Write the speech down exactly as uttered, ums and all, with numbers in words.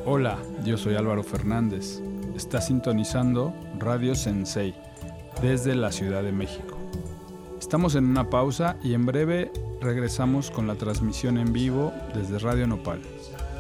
Hola, yo soy Álvaro Fernández. Está sintonizando Radio Sensei desde la Ciudad de México. Estamos en una pausa y en breve regresamos con la transmisión en vivo desde Radio Nopal.